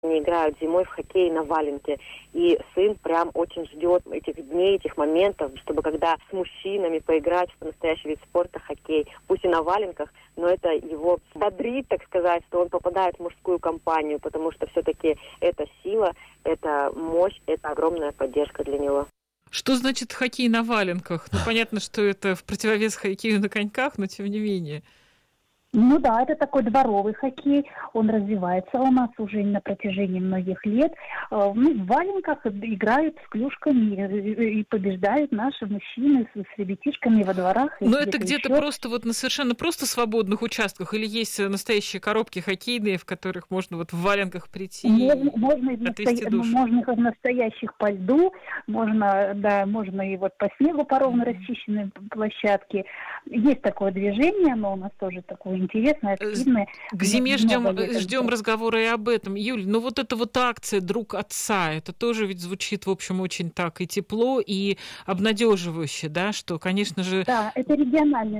Они играют зимой в хоккей на валенке. И сын прям очень ждет этих дней, этих моментов, чтобы когда с мужчинами поиграть в настоящий вид спорта хоккей. Пусть и на валенках, но это его бодрит, так сказать, что он попадает в мужскую компанию, потому что все-таки это сила, это мощь, это огромная поддержка для него. Что значит хоккей на валенках? Ну, понятно, что это в противовес хоккею на коньках, но тем не менее. Ну да, это такой дворовый хоккей, он развивается у нас уже на протяжении многих лет. В валенках играют с клюшками и побеждают наши мужчины с ребятишками во дворах. Но это где-то просто вот на совершенно просто свободных участках, или есть настоящие коробки хоккейные, в которых можно вот в валенках прийти можно отвести душу? Можно как настоящих по льду, можно и вот по снегу по ровно расчищенной площадке. Есть такое движение, но у нас тоже такое интересное, активное. К зиме ждем разговора и об этом. Юль, ну вот эта вот акция «Друг отца», это тоже ведь звучит, в общем, очень так и тепло, и обнадеживающе, да, что, конечно же... Да, это региональный